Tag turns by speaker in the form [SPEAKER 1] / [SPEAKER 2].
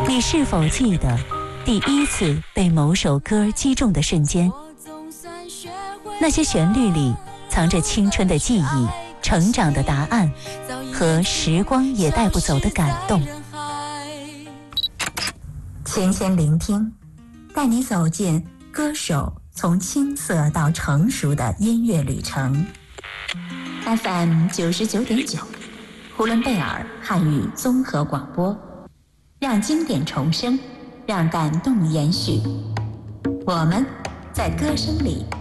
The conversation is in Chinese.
[SPEAKER 1] 你是否记得第一次被某首歌击中的瞬间？那些旋律里藏着青春的记忆、成长的答案和时光也带不走的感动。
[SPEAKER 2] 千千聆听，带你走进歌手从青涩到成熟的音乐旅程。FM 99.9，呼伦贝尔汉语综合广播，让经典重生，让感动延续。我们在歌声里